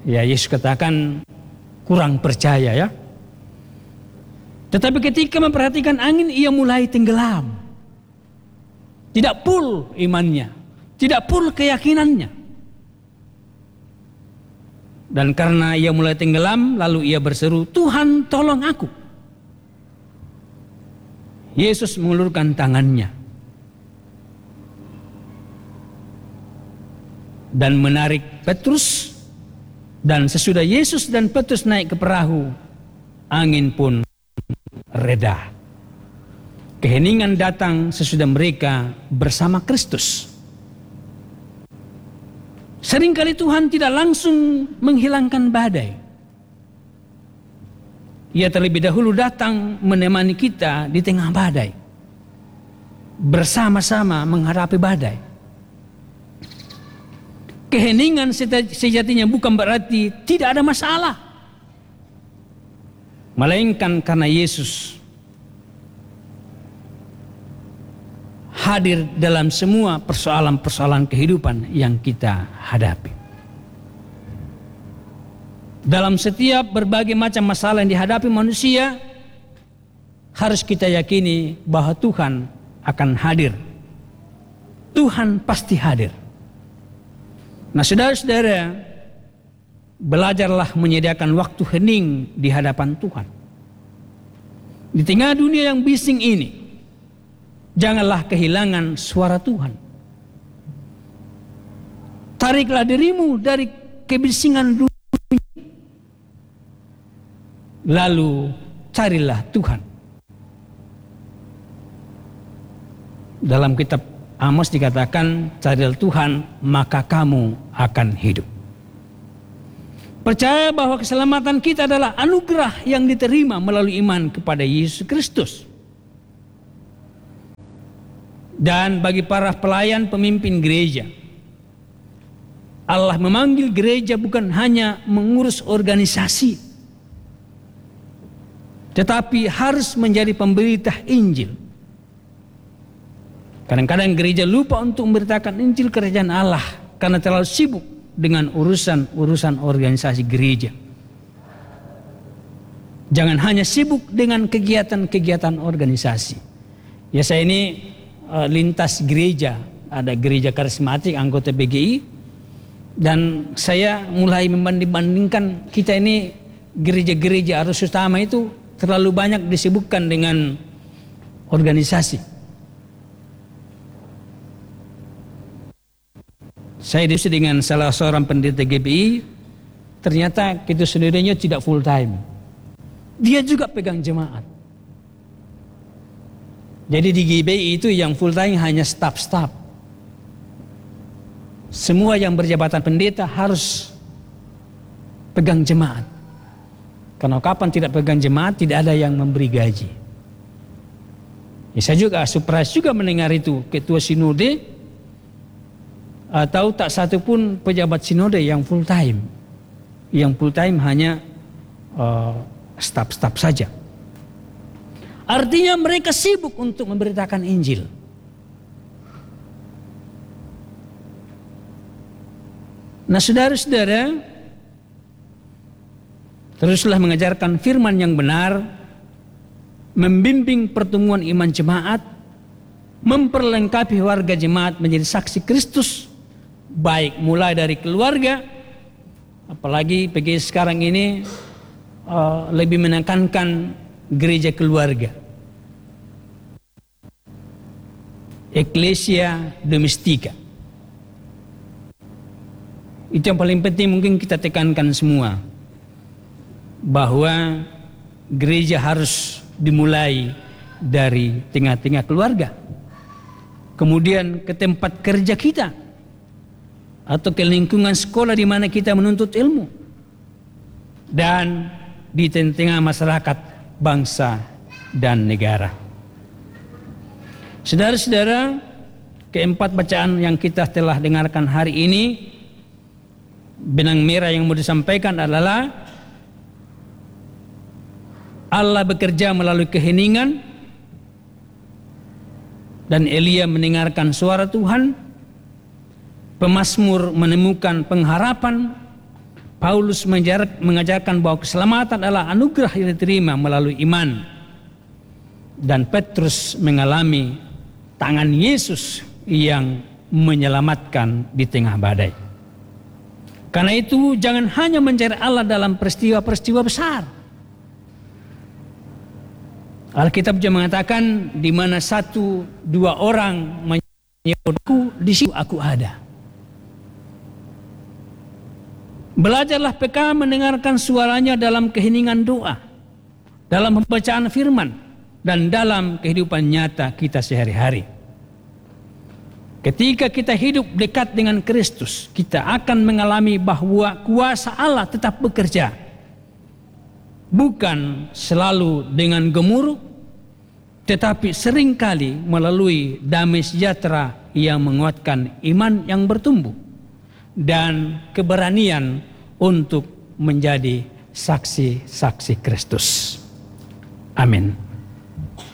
Ya, Yesus katakan kurang percaya ya. Tetapi ketika memperhatikan angin, ia mulai tenggelam. Tidak full imannya, tidak full keyakinannya. Dan karena ia mulai tenggelam, lalu ia berseru, "Tuhan, tolong aku." Yesus mengulurkan tangannya dan menarik Petrus, dan sesudah Yesus dan Petrus naik ke perahu, angin pun reda. Keheningan datang sesudah mereka bersama Kristus. Seringkali Tuhan tidak langsung menghilangkan badai. Ia terlebih dahulu datang menemani kita di tengah badai. Bersama-sama menghadapi badai. Keheningan sejatinya bukan berarti tidak ada masalah. Melainkan karena Yesus hadir dalam semua persoalan-persoalan kehidupan yang kita hadapi. Dalam setiap berbagai macam masalah yang dihadapi manusia, harus kita yakini bahwa Tuhan akan hadir. Tuhan pasti hadir. Nah, saudara-saudara, belajarlah menyediakan waktu hening di hadapan Tuhan. Di tengah dunia yang bising ini, janganlah kehilangan suara Tuhan. Tariklah dirimu dari kebisingan dunia. Lalu carilah Tuhan. Dalam kitab Amos dikatakan, carilah Tuhan maka kamu akan hidup. Percaya bahwa keselamatan kita adalah anugerah yang diterima melalui iman kepada Yesus Kristus. Dan bagi para pelayan pemimpin gereja, Allah memanggil gereja bukan hanya mengurus organisasi, tetapi harus menjadi pemberita Injil. Kadang-kadang gereja lupa untuk memberitakan Injil kerajaan Allah karena terlalu sibuk dengan urusan organisasi gereja. Jangan hanya sibuk dengan kegiatan-kegiatan organisasi. Ya, saya ini lintas gereja, ada gereja karismatik anggota BGI, dan saya mulai membanding-bandingkan kita ini gereja-gereja arus utama itu terlalu banyak disibukkan dengan organisasi. Saya diskusi dengan salah seorang pendeta GBI, ternyata kita sendirinya tidak full time. Dia juga pegang jemaat. Jadi di GBI itu yang full time hanya staf-staf. Semua yang berjabatan pendeta harus pegang jemaat. Karena kapan tidak pegang jemaat, tidak ada yang memberi gaji. Ya, saya juga surprise juga mendengar itu, ketua sinode atau tak satu pun pejabat sinode yang full time. Yang full time hanya staf-staf saja. Artinya mereka sibuk untuk memberitakan Injil. Nah, saudara-saudara, teruslah mengajarkan firman yang benar, membimbing pertemuan iman jemaat, memperlengkapi warga jemaat menjadi saksi Kristus, baik mulai dari keluarga, apalagi PGI sekarang ini lebih menekankan gereja keluarga, Ecclesia Domestika. Itu yang paling penting mungkin kita tekankan semua, bahwa gereja harus dimulai dari tengah-tengah keluarga, kemudian ke tempat kerja kita atau ke lingkungan sekolah di mana kita menuntut ilmu, dan di tengah-tengah masyarakat, bangsa dan negara. Saudara-saudara, keempat bacaan yang kita telah dengarkan hari ini, benang merah yang mau disampaikan adalah Allah bekerja melalui keheningan, dan Elia mendengarkan suara Tuhan. Pemazmur menemukan pengharapan, Paulus mengajarkan bahwa keselamatan adalah anugerah yang diterima melalui iman. Dan Petrus mengalami tangan Yesus yang menyelamatkan di tengah badai. Karena itu jangan hanya mencari Allah dalam peristiwa-peristiwa besar. Alkitab juga mengatakan di mana 1-2 orang menyebutku, di situ aku ada. Belajarlah PK mendengarkan suaranya dalam keheningan doa, dalam pembacaan firman, dan dalam kehidupan nyata kita sehari-hari. Ketika kita hidup dekat dengan Kristus, kita akan mengalami bahwa kuasa Allah tetap bekerja. Bukan selalu dengan gemuruh, tetapi seringkali melalui damai sejahtera yang menguatkan iman yang bertumbuh dan keberanian untuk menjadi saksi-saksi Kristus. Amin.